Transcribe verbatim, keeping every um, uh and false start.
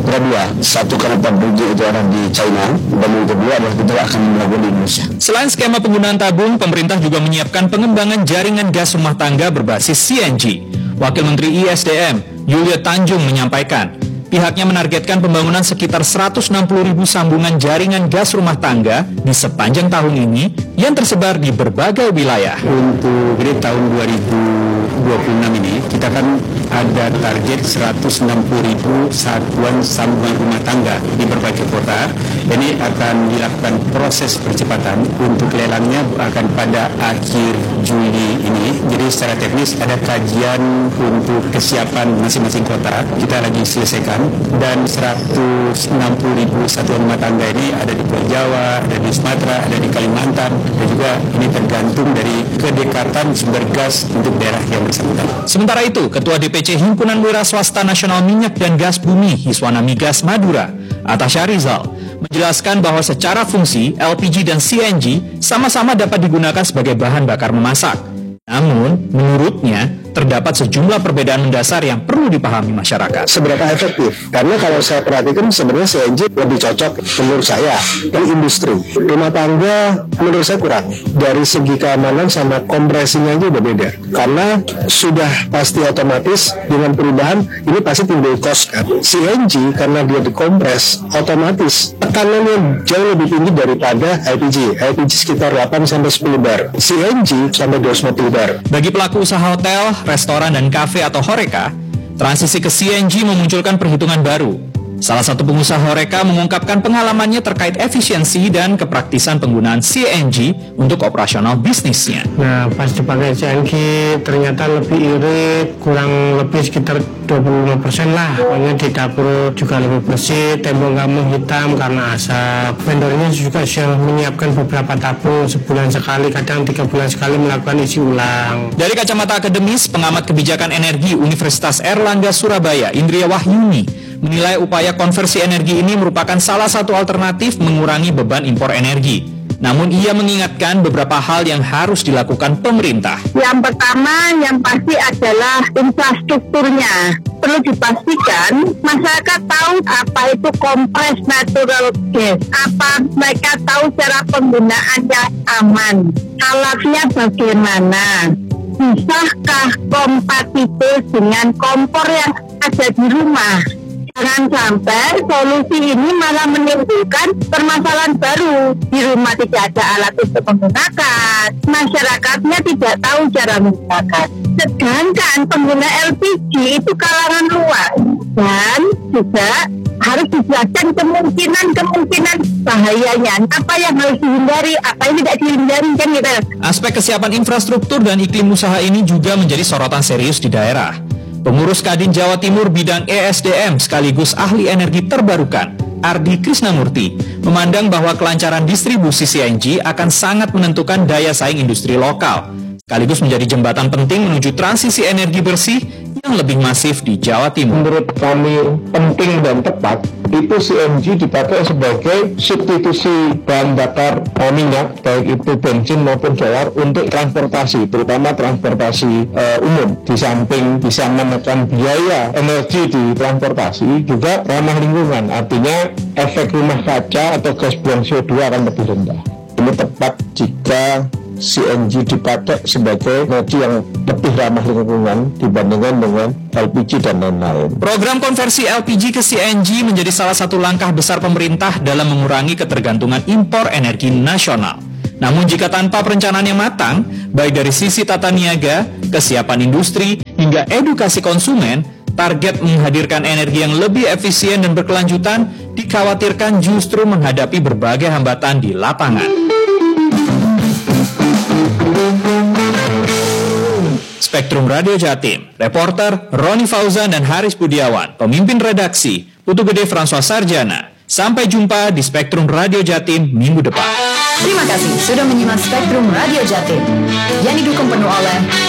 Ada dua, satu karena pabriknya itu ada di China, dan yang kedua adalah kita akan melakukan di Indonesia. Selain skema penggunaan tabung, pemerintah juga menyiapkan pengembangan jaringan gas rumah tangga berbasis C N G. Wakil Menteri I S D M, Yulia Tanjung menyampaikan, pihaknya menargetkan pembangunan sekitar seratus enam puluh ribu sambungan jaringan gas rumah tangga di sepanjang tahun ini yang tersebar di berbagai wilayah. Untuk jadi tahun dua ribu dua puluh enam ini, kita kan ada target seratus enam puluh ribu satuan sambungan rumah tangga di berbagai kota. Ini akan dilakukan proses percepatan untuk lelangnya akan pada akhir Juli ini. Jadi secara teknis ada kajian untuk kesiapan masing-masing kota. Kita lagi selesaikan. Dan seratus enam puluh ribu satuan rumah tangga ini ada di Pulau Jawa, ada di Sumatera, ada di Kalimantan, dan juga ini tergantung dari kedekatan sumber gas untuk daerah yang bersangkutan. Sementara itu, Ketua D P C Himpunan Wira Swasta Nasional Minyak dan Gas Bumi Hiswana Migas Madura, Atasha Rizal, menjelaskan bahwa secara fungsi L P G dan C N G sama-sama dapat digunakan sebagai bahan bakar memasak. Namun, menurutnya, terdapat sejumlah perbedaan mendasar yang perlu dipahami masyarakat. Seberapa efektif? Karena kalau saya perhatikan sebenarnya C N G lebih cocok menurut saya ke industri. Rumah tangga menurut saya kurang. Dari segi keamanan sama kompresinya aja udah beda. Karena sudah pasti otomatis dengan perubahan ini pasti timbul cost kan. C N G karena dia dikompres otomatis tekanannya jauh lebih tinggi daripada L P G. L P G sekitar delapan sampai sepuluh bar. C N G sampai dua ratus lima puluh bar. Bagi pelaku usaha hotel, restoran, dan kafe atau Horeca, transisi ke C N G memunculkan perhitungan baru. Salah satu pengusaha Horeca mengungkapkan pengalamannya terkait efisiensi dan kepraktisan penggunaan C N G untuk operasional bisnisnya. Nah, pas dipakai C N G ternyata lebih irit, kurang lebih sekitar dua puluh lima persen lah. Pokoknya di dapur juga lebih bersih, tembok nggak menghitam karena asap. Vendornya juga sudah menyiapkan beberapa tabung sebulan sekali, kadang tiga bulan sekali melakukan isi ulang. Dari kacamata akademis, pengamat kebijakan energi Universitas Erlangga Surabaya, Indria Wahyuni, menilai upaya konversi energi ini merupakan salah satu alternatif mengurangi beban impor energi. Namun ia mengingatkan beberapa hal yang harus dilakukan pemerintah. Yang pertama, yang pasti adalah infrastrukturnya. Perlu dipastikan masyarakat tahu apa itu compressed natural gas. Apa mereka tahu cara penggunaannya aman. Alatnya bagaimana. Bisakah kompatibel dengan kompor yang ada di rumah? Jangan sampai solusi ini malah menimbulkan permasalahan baru. Di rumah tidak ada alat untuk menggunakan, masyarakatnya tidak tahu cara menggunakan. Sedangkan pengguna L P G itu kalangan luas dan juga harus dijelaskan kemungkinan-kemungkinan bahayanya. Apa yang harus dihindari, apa yang tidak dihindari kan gitu. Aspek kesiapan infrastruktur dan iklim usaha ini juga menjadi sorotan serius di daerah. Pengurus Kadin Jawa Timur bidang E S D M sekaligus ahli energi terbarukan, Ardi Krisnamurti, memandang bahwa kelancaran distribusi C N G akan sangat menentukan daya saing industri lokal, sekaligus menjadi jembatan penting menuju transisi energi bersih yang lebih masif di Jawa Timur. Menurut kami penting dan tepat itu C N G dipakai sebagai substitusi bahan bakar minyak, baik itu bensin maupun solar untuk transportasi, terutama transportasi uh, umum. Di samping bisa menekan biaya energi di transportasi, juga ramah lingkungan, artinya efek rumah kaca atau gas buang C O dua akan lebih rendah. Ini tepat jika C N G dipakai sebagai energi yang lebih ramah lingkungan dibandingkan dengan L P G dan lain-lain. Program konversi L P G ke C N G menjadi salah satu langkah besar pemerintah dalam mengurangi ketergantungan impor energi nasional. Namun jika tanpa perencanaan yang matang, baik dari sisi tata niaga, kesiapan industri, hingga edukasi konsumen, target menghadirkan energi yang lebih efisien dan berkelanjutan dikhawatirkan justru menghadapi berbagai hambatan di lapangan. Spektrum Radio Jatim, reporter Roni Fauzan dan Haris Budiawan, pemimpin redaksi Putu Gede François Sarjana. Sampai jumpa di Spektrum Radio Jatim minggu depan. Terima kasih sudah menyimak Spektrum Radio Jatim yang didukung penuh oleh